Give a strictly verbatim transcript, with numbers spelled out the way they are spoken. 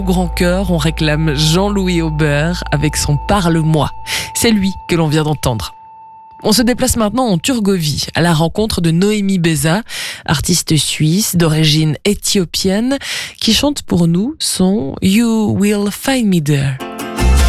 Grand cœur, on réclame Jean-Louis Aubert avec son Parle-moi. C'est lui que l'on vient d'entendre. On se déplace maintenant en Turgovie, à la rencontre de Noémie Beza, artiste suisse d'origine éthiopienne, qui chante pour nous son You Will Find Me There.